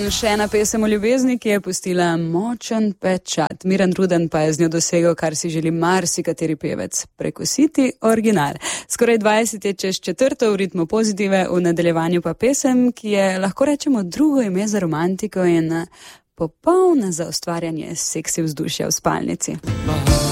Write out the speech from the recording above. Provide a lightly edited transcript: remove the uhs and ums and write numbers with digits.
še ena pesem o ljubezni, ki je pustila močen pečat. Miran Ruden pa je z njo dosegel, kar si želi marsikateri pevec, prekositi original. Skoraj 20 je čez četrto v ritmu Pozitive, v nadaljevanju pa pesem, ki je, lahko rečemo, drugo ime za romantiko in popolna za ustvarjanje seksi vzdušja v spalnici.